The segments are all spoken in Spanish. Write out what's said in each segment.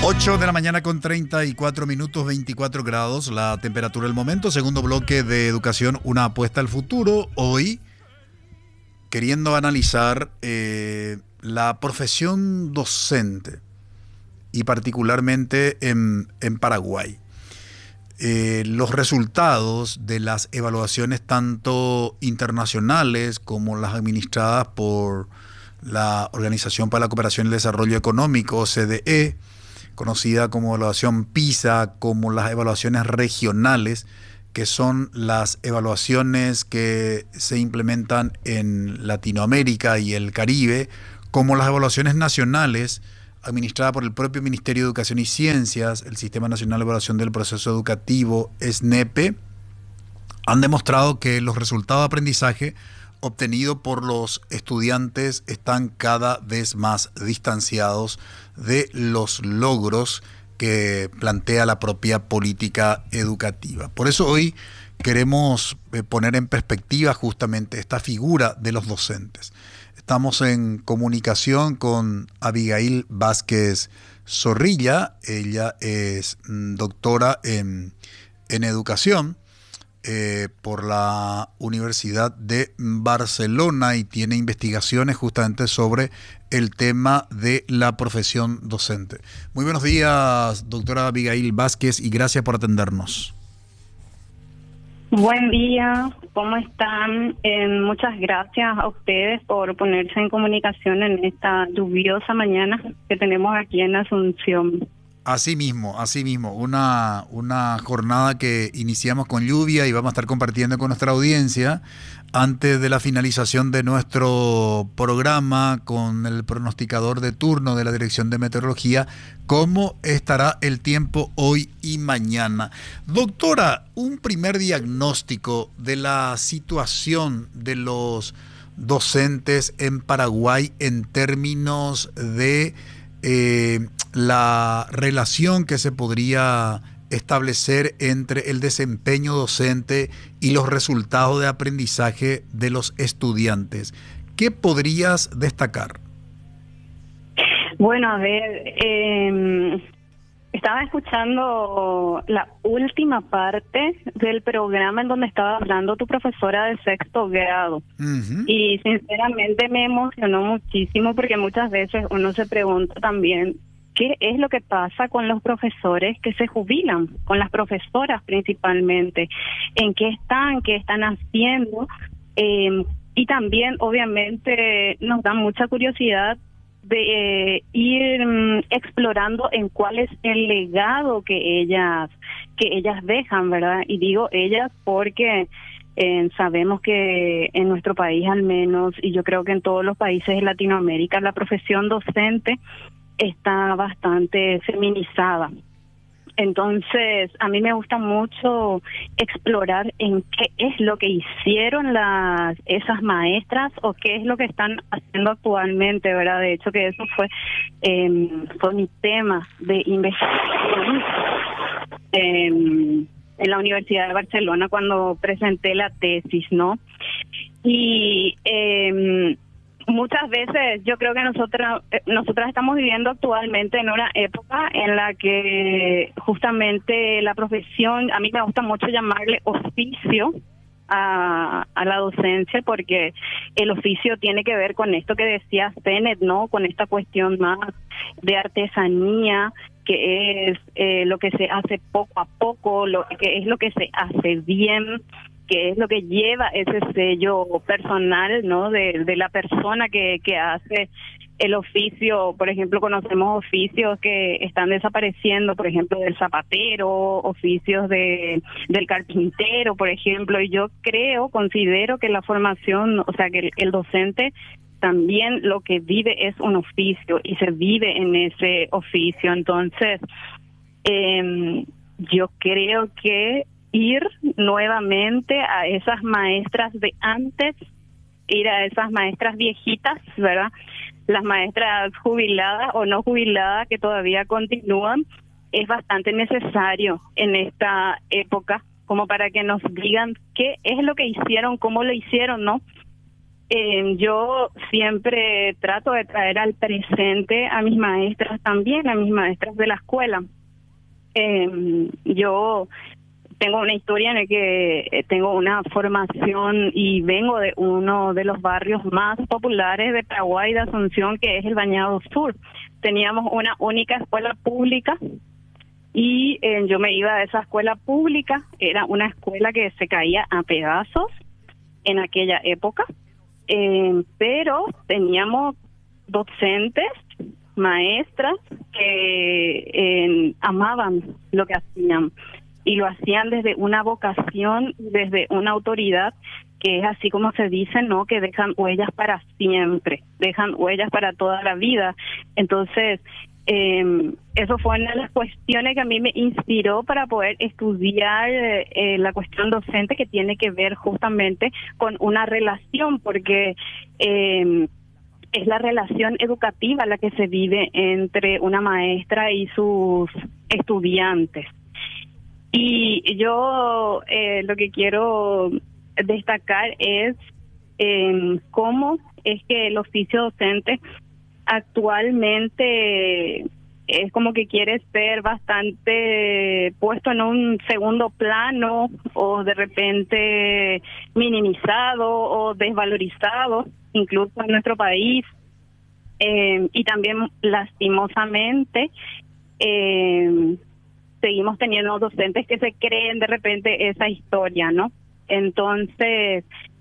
8 de la mañana con 34 minutos, 24 grados, la temperatura del momento. Segundo bloque de educación, una apuesta al futuro. Hoy, queriendo analizar la profesión docente y particularmente en Paraguay. Los resultados de las evaluaciones tanto internacionales como las administradas por la Organización para la Cooperación y el Desarrollo Económico, OCDE, conocida como evaluación PISA, como las evaluaciones regionales, que son las evaluaciones que se implementan en Latinoamérica y el Caribe, como las evaluaciones nacionales administradas por el propio Ministerio de Educación y Ciencias, el Sistema Nacional de Evaluación del Proceso Educativo, SNEPE, han demostrado que los resultados de aprendizaje obtenidos por los estudiantes están cada vez más distanciados de los logros que plantea la propia política educativa. Por eso hoy queremos poner en perspectiva justamente esta figura de los docentes. Estamos en comunicación con Abigail Vázquez Zorrilla. Ella es doctora en educación por la Universidad de Barcelona y tiene investigaciones justamente sobre el tema de la profesión docente. Muy buenos días, doctora Abigail Vázquez, y gracias por atendernos. Buen día, ¿cómo están? Muchas gracias a ustedes por ponerse en comunicación en esta lluviosa mañana que tenemos aquí en Asunción. Así mismo, una jornada que iniciamos con lluvia y vamos a estar compartiendo con nuestra audiencia antes de la finalización de nuestro programa con el pronosticador de turno de la Dirección de Meteorología, cómo estará el tiempo hoy y mañana. Doctora, un primer diagnóstico de la situación de los docentes en Paraguay en términos de la relación que se podría establecer entre el desempeño docente y los resultados de aprendizaje de los estudiantes. ¿Qué podrías destacar? Bueno, a ver, estaba escuchando la última parte del programa en donde estaba hablando tu profesora de sexto grado. Y sinceramente me emocionó muchísimo porque muchas veces uno se pregunta también qué es lo que pasa con los profesores que se jubilan, con las profesoras principalmente, en qué están haciendo, y también obviamente nos da mucha curiosidad de ir explorando en cuál es el legado que ellas dejan, ¿verdad? Y digo ellas porque sabemos que en nuestro país al menos, y yo creo que en todos los países de Latinoamérica, la profesión docente está bastante feminizada. Entonces, a mí me gusta mucho explorar en qué es lo que hicieron esas maestras o qué es lo que están haciendo actualmente, ¿verdad? De hecho, que eso fue mi tema de investigación en la Universidad de Barcelona cuando presenté la tesis, ¿no? Y muchas veces yo creo que nosotras estamos viviendo actualmente en una época en la que justamente la profesión, a mí me gusta mucho llamarle oficio a la docencia, porque el oficio tiene que ver con esto que decía Zenet, ¿no? Con esta cuestión más de artesanía, que es lo que se hace poco a poco, que es lo que se hace bien, que es lo que lleva ese sello personal, ¿no? De la persona que hace el oficio. Por ejemplo, conocemos oficios que están desapareciendo, por ejemplo, del zapatero, oficios del carpintero, por ejemplo, y yo considero que la formación, o sea, que el docente también lo que vive es un oficio y se vive en ese oficio. Entonces, yo creo que ir nuevamente a esas maestras de antes, ir a esas maestras viejitas, ¿verdad? Las maestras jubiladas o no jubiladas que todavía continúan, es bastante necesario en esta época, como para que nos digan qué es lo que hicieron, cómo lo hicieron, ¿no? Yo siempre trato de traer al presente a mis maestras también, a mis maestras de la escuela. Yo tengo una historia en la que tengo una formación y vengo de uno de los barrios más populares de Paraguay, de Asunción, que es el Bañado Sur. Teníamos una única escuela pública y yo me iba a esa escuela pública. Era una escuela que se caía a pedazos en aquella época. Pero teníamos docentes, maestras que amaban lo que hacían y lo hacían desde una vocación, desde una autoridad que es así como se dice, ¿no? Que dejan huellas para siempre, dejan huellas para toda la vida. Entonces, eso fue una de las cuestiones que a mí me inspiró para poder estudiar la cuestión docente, que tiene que ver justamente con una relación, porque es la relación educativa la que se vive entre una maestra y sus estudiantes. Y yo lo que quiero destacar es cómo es que el oficio docente actualmente es como que quiere ser bastante puesto en un segundo plano, o de repente minimizado o desvalorizado, incluso en nuestro país. Y también, lastimosamente, seguimos teniendo docentes que se creen de repente esa historia, ¿no? Entonces,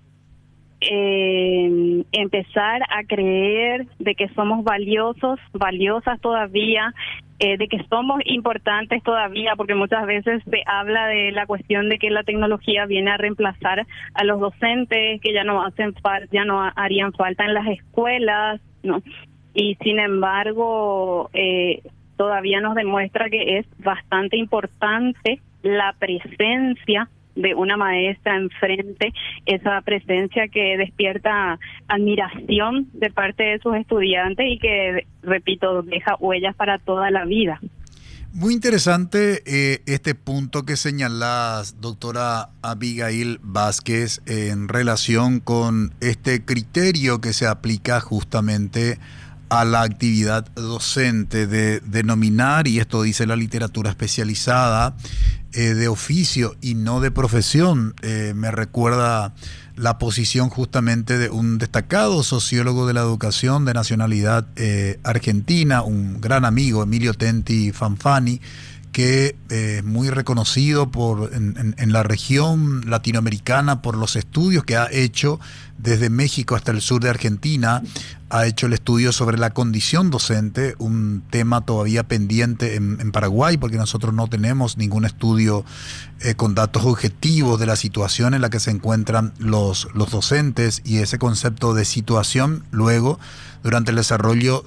empezar a creer de que somos valiosos, valiosas todavía, de que somos importantes todavía, porque muchas veces se habla de la cuestión de que la tecnología viene a reemplazar a los docentes, que ya no hacen falta, ya no harían falta en las escuelas, ¿no? Y sin embargo, todavía nos demuestra que es bastante importante la presencia de una maestra enfrente, esa presencia que despierta admiración de parte de sus estudiantes y que, repito, deja huellas para toda la vida. Muy interesante este punto que señalás, doctora Abigail Vázquez, en relación con este criterio que se aplica justamente a la actividad docente, de denominar, y esto dice la literatura especializada, de oficio y no de profesión. Me recuerda la posición justamente de un destacado sociólogo de la educación de nacionalidad argentina, un gran amigo, Emilio Tenti Fanfani, que es muy reconocido en la región latinoamericana por los estudios que ha hecho desde México hasta el sur de Argentina. Ha hecho el estudio sobre la condición docente, un tema todavía pendiente en Paraguay, porque nosotros no tenemos ningún estudio con datos objetivos de la situación en la que se encuentran los docentes, y ese concepto de situación luego, durante el desarrollo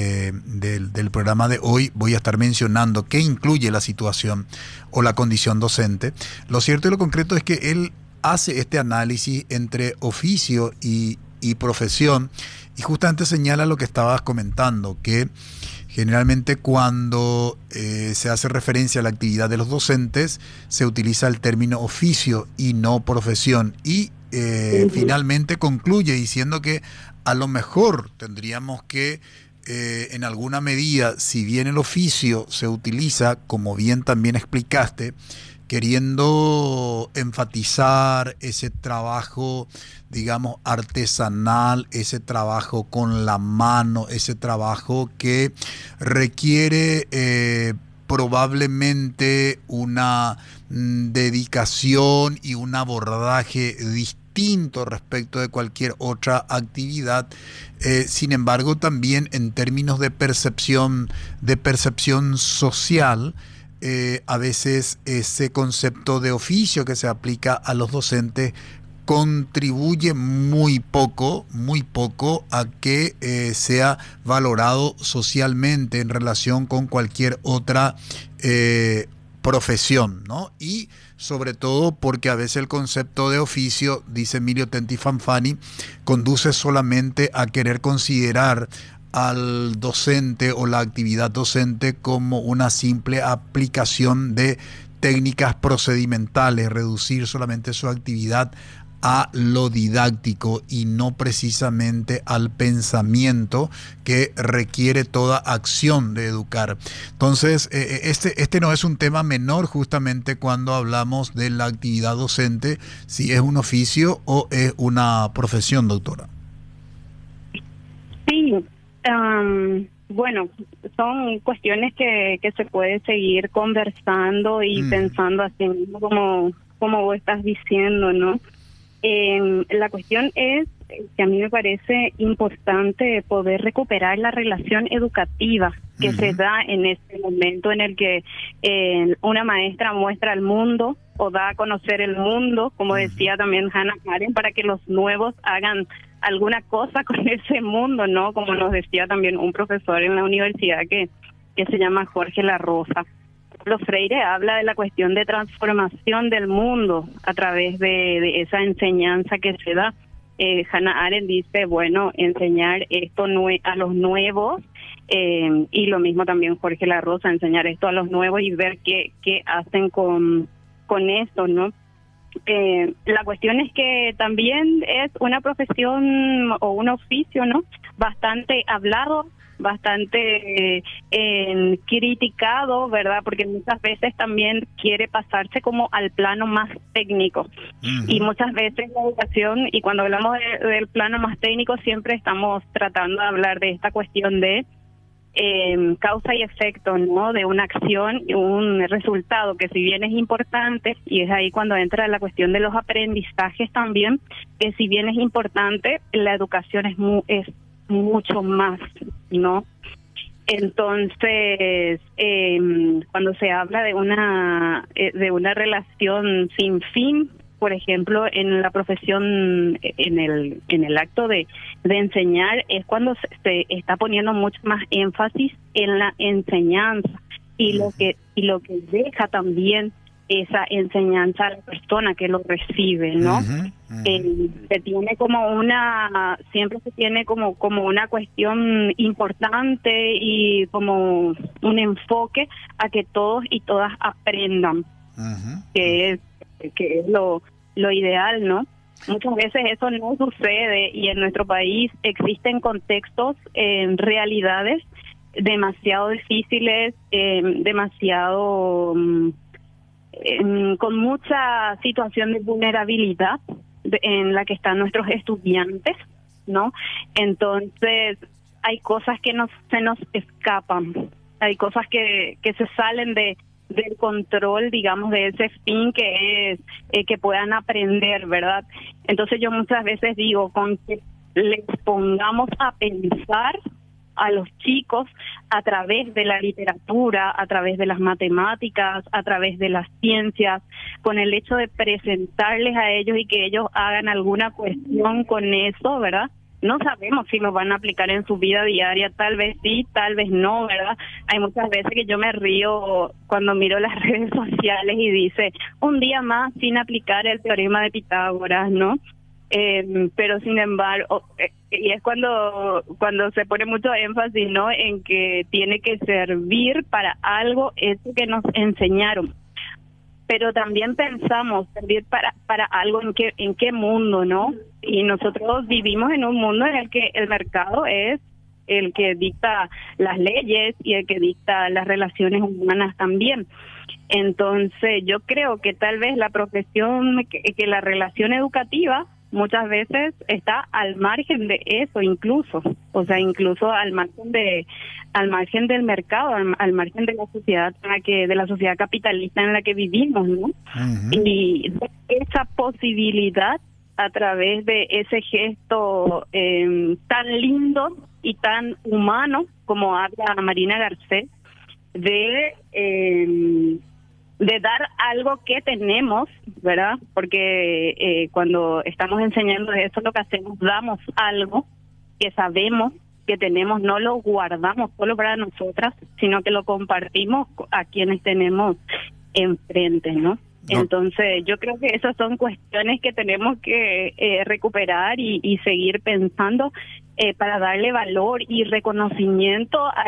del programa de hoy, voy a estar mencionando qué incluye la situación o la condición docente. Lo cierto y lo concreto es que él hace este análisis entre oficio y profesión, y justamente señala lo que estabas comentando, que generalmente cuando se hace referencia a la actividad de los docentes se utiliza el término oficio y no profesión, y finalmente concluye diciendo que a lo mejor tendríamos que en alguna medida, si bien el oficio se utiliza, como bien también explicaste, queriendo enfatizar ese trabajo, digamos, artesanal, ese trabajo con la mano, ese trabajo que requiere probablemente una dedicación y un abordaje distinto respecto de cualquier otra actividad. Sin embargo, también en términos de percepción social, a veces ese concepto de oficio que se aplica a los docentes contribuye muy poco a que sea valorado socialmente en relación con cualquier otra profesión, ¿no? Y sobre todo porque a veces el concepto de oficio, dice Emilio Tenti Fanfani, conduce solamente a querer considerar al docente o la actividad docente como una simple aplicación de técnicas procedimentales, reducir solamente su actividad a lo didáctico y no precisamente al pensamiento que requiere toda acción de educar. Entonces, este no es un tema menor justamente cuando hablamos de la actividad docente, si es un oficio o es una profesión, doctora. Sí, bueno, son cuestiones que se puede seguir conversando y pensando así mismo como vos estás diciendo, ¿no? La cuestión es que a mí me parece importante poder recuperar la relación educativa que se da en este momento en el que una maestra muestra el mundo o da a conocer el mundo, como decía también Hannah Arendt, para que los nuevos hagan alguna cosa con ese mundo, ¿no? Como nos decía también un profesor en la universidad que se llama Jorge La Rosa. Paulo Freire habla de la cuestión de transformación del mundo a través de esa enseñanza que se da. Hannah Arendt dice, bueno, enseñar esto a los nuevos, y lo mismo también Jorge La Rosa, enseñar esto a los nuevos y ver qué hacen con esto, ¿no? La cuestión es que también es una profesión o un oficio, ¿no? Bastante hablado, bastante criticado, ¿verdad? Porque muchas veces también quiere pasarse como al plano más técnico. Y muchas veces la educación, y cuando hablamos del plano más técnico, siempre estamos tratando de hablar de esta cuestión de causa y efecto, ¿no? De una acción y un resultado que si bien es importante, y es ahí cuando entra la cuestión de los aprendizajes también, que si bien es importante, la educación es mucho más, ¿no? Entonces, cuando se habla de una relación sin fin, por ejemplo, en la profesión, en el acto de enseñar, es cuando se está poniendo mucho más énfasis en la enseñanza y lo que deja también esa enseñanza a la persona que lo recibe, ¿no? Se tiene siempre se tiene como una cuestión importante y como un enfoque a que todos y todas aprendan, que es lo ideal, ¿no? Muchas veces eso no sucede y en nuestro país existen contextos, realidades demasiado difíciles, demasiado con mucha situación de vulnerabilidad en la que están nuestros estudiantes, ¿no? Entonces hay cosas que se nos escapan, hay cosas que se salen del control, digamos, de ese fin que es que puedan aprender, ¿verdad? Entonces yo muchas veces digo, con que les pongamos a pensar a los chicos a través de la literatura, a través de las matemáticas, a través de las ciencias, con el hecho de presentarles a ellos y que ellos hagan alguna cuestión con eso, ¿verdad? No sabemos si lo van a aplicar en su vida diaria, tal vez sí, tal vez no, ¿verdad? Hay muchas veces que yo me río cuando miro las redes sociales y dice, un día más sin aplicar el teorema de Pitágoras, ¿no? Pero sin embargo, y es cuando se pone mucho énfasis, ¿no? En que tiene que servir para algo eso que nos enseñaron. Pero también pensamos servir para algo en qué mundo, ¿no? Y nosotros vivimos en un mundo en el que el mercado es el que dicta las leyes y el que dicta las relaciones humanas también. Entonces yo creo que tal vez la profesión, que la relación educativa muchas veces está al margen de eso, incluso al margen del mercado, al margen de la sociedad de la sociedad capitalista en la que vivimos, ¿no? Y esa posibilidad a través de ese gesto tan lindo y tan humano como habla Marina Garcés de dar algo que tenemos, ¿verdad? Porque cuando estamos enseñando eso, lo que hacemos, damos algo que sabemos que tenemos, no lo guardamos solo para nosotras, sino que lo compartimos a quienes tenemos enfrente, ¿no? Entonces, yo creo que esas son cuestiones que tenemos que recuperar y seguir pensando para darle valor y reconocimiento a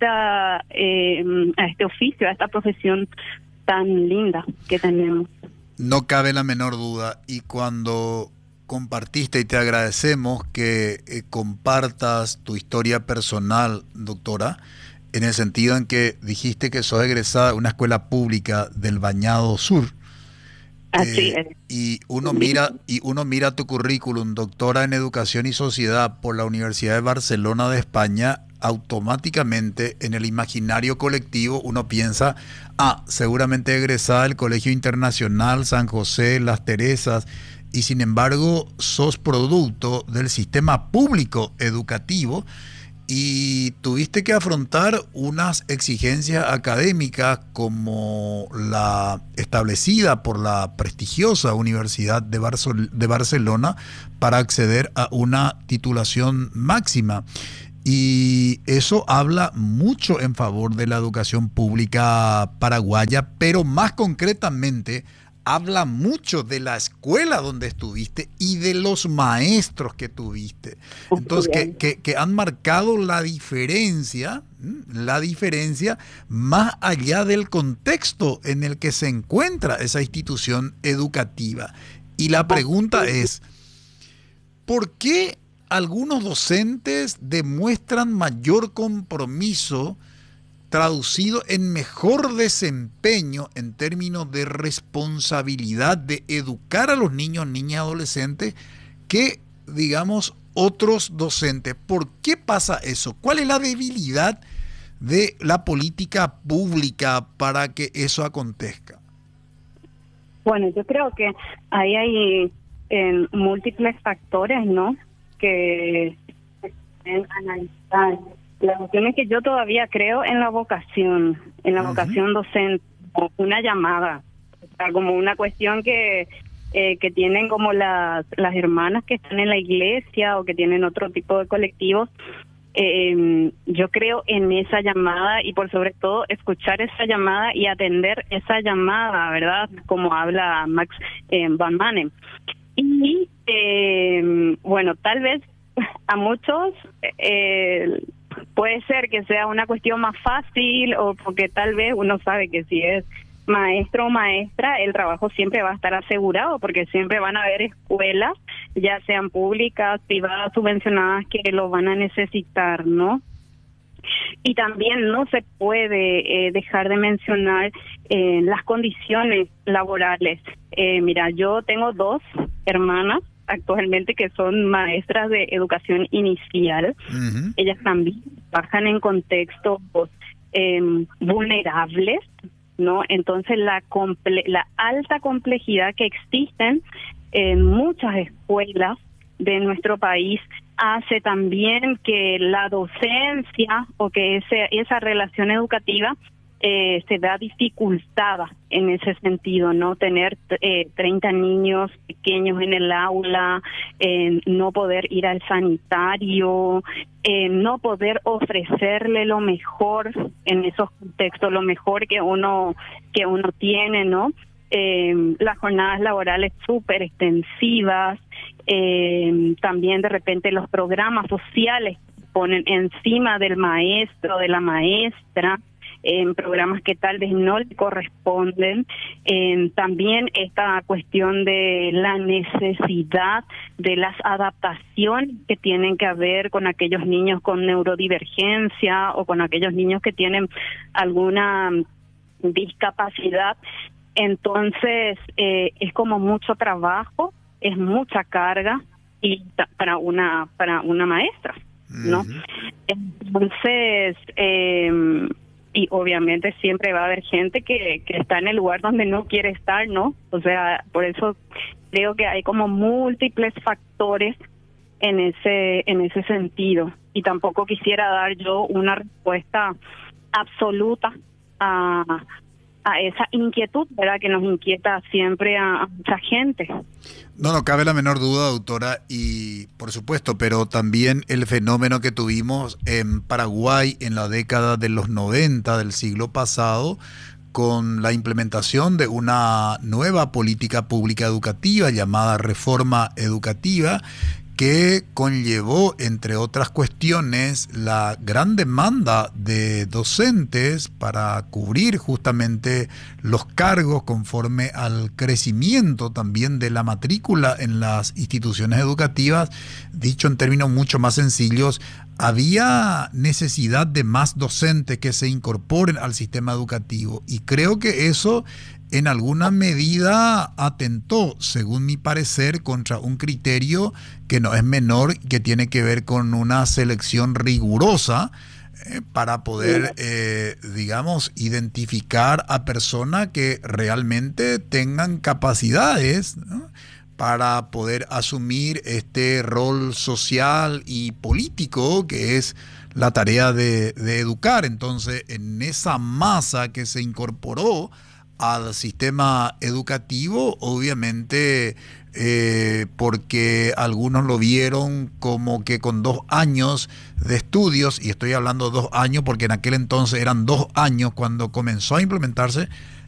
este oficio, a esta profesión tan linda que tenemos. No cabe la menor duda. Y cuando compartiste y te agradecemos que compartas tu historia personal, doctora, en el sentido en que dijiste que sos egresada de una escuela pública del Bañado Sur. Así es. Y uno mira tu currículum, doctora en Educación y Sociedad por la Universidad de Barcelona de España. Automáticamente en el imaginario colectivo uno piensa, seguramente egresada del Colegio Internacional San José, Las Teresas, y sin embargo sos producto del sistema público educativo y tuviste que afrontar unas exigencias académicas como la establecida por la prestigiosa Universidad de Barcelona para acceder a una titulación máxima. Y eso habla mucho en favor de la educación pública paraguaya, pero más concretamente habla mucho de la escuela donde estuviste y de los maestros que tuviste. Entonces, que han marcado la diferencia más allá del contexto en el que se encuentra esa institución educativa. Y la pregunta es, ¿por qué algunos docentes demuestran mayor compromiso traducido en mejor desempeño en términos de responsabilidad de educar a los niños, niñas y adolescentes que, digamos, otros docentes? ¿Por qué pasa eso? ¿Cuál es la debilidad de la política pública para que eso acontezca? Bueno, yo creo que ahí hay múltiples factores, ¿no?, que se pueden analizar. La cuestión es que yo todavía creo en la vocación docente, como una llamada, o sea, como una cuestión que tienen como las hermanas que están en la iglesia o que tienen otro tipo de colectivos. Yo creo en esa llamada y por sobre todo escuchar esa llamada y atender esa llamada, ¿verdad? Como habla Max Van Manen. Y bueno, tal vez a muchos puede ser que sea una cuestión más fácil, o porque tal vez uno sabe que si es maestro o maestra, el trabajo siempre va a estar asegurado, porque siempre van a haber escuelas, ya sean públicas, privadas, subvencionadas, que lo van a necesitar, ¿no? Y también no se puede dejar de mencionar las condiciones laborales. Mira, yo tengo 2 hermanas actualmente que son maestras de educación inicial. Ellas también trabajan en contextos vulnerables, ¿no? Entonces la alta complejidad que existen en muchas escuelas de nuestro país hace también que la docencia o que esa relación educativa se vea dificultada en ese sentido, ¿no? Tener 30 niños pequeños en el aula, no poder ir al sanitario, no poder ofrecerle lo mejor en esos contextos, lo mejor que uno tiene, ¿no? Las jornadas laborales súper extensivas, también de repente los programas sociales ponen encima del maestro, de la maestra, en programas que tal vez no le corresponden. También esta cuestión de la necesidad de las adaptaciones que tienen que haber con aquellos niños con neurodivergencia o con aquellos niños que tienen alguna discapacidad. Entonces es como mucho trabajo, es mucha carga y para una maestra, ¿no? Entonces y obviamente siempre va a haber gente que está en el lugar donde no quiere estar, ¿no? O sea, por eso creo que hay como múltiples factores en ese sentido. Y tampoco quisiera dar yo una respuesta absoluta a esa inquietud, ¿verdad?, que nos inquieta siempre a mucha gente. No cabe la menor duda, doctora, y por supuesto, pero también el fenómeno que tuvimos en Paraguay en la década de los 90 del siglo pasado, con la implementación de una nueva política pública educativa llamada reforma educativa, que conllevó, entre otras cuestiones, la gran demanda de docentes para cubrir justamente los cargos conforme al crecimiento también de la matrícula en las instituciones educativas. Dicho en términos mucho más sencillos, había necesidad de más docentes que se incorporen al sistema educativo, y creo que eso en alguna medida atentó, según mi parecer, contra un criterio que no es menor, que tiene que ver con una selección rigurosa para poder, digamos, identificar a personas que realmente tengan capacidades, ¿no?, para poder asumir este rol social y político que es la tarea de educar. Entonces, en esa masa que se incorporó al sistema educativo, obviamente, porque algunos lo vieron como que con 2 años de estudios, y estoy hablando de 2 años porque en aquel entonces eran 2 años cuando comenzó a implementarse